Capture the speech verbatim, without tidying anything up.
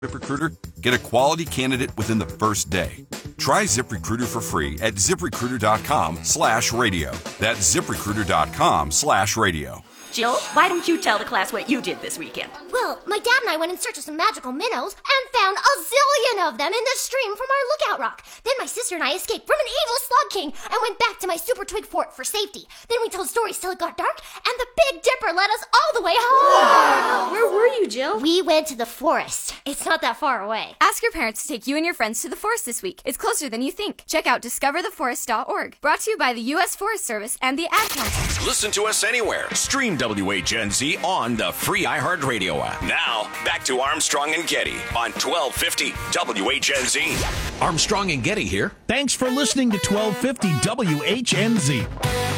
ZipRecruiter? Get a quality candidate within the first day. Try ZipRecruiter for free at ZipRecruiter.com slash radio. That's ZipRecruiter.com slash radio. Jill, why don't you tell the class what you did this weekend? Well, my dad and I went in search of some magical minnows and found a zillion of them in the stream from our lookout rock. Then my sister and I escaped from an evil slug king and went back to my super twig fort for safety. Then we told stories till it got dark, and the Big Dipper led us all the way home. Wow. Where were you, Jill? We went to the forest. It's not that far away. Ask your parents to take you and your friends to the forest this week. It's closer than you think. Check out discover the forest dot org. Brought to you by the U S Forest Service and the Ad Council. Listen to us anywhere. Stream W H N Z on the free iHeartRadio app. Now, back to Armstrong and Getty on twelve fifty W H N Z. Armstrong and Getty here. Thanks for listening to twelve fifty W H N Z.